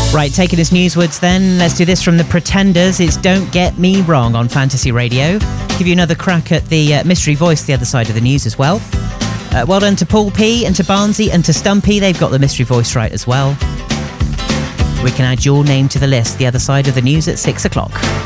Right, taking us newswards then, let's do this from the Pretenders. It's Don't Get Me Wrong on Fantasy Radio. Give you another crack at the mystery voice, the other side of the news as well. Well done to Paul P and to Barnsey and to Stumpy. They've got the mystery voice right as well. We can add your name to the list, the other side of the news at 6 o'clock.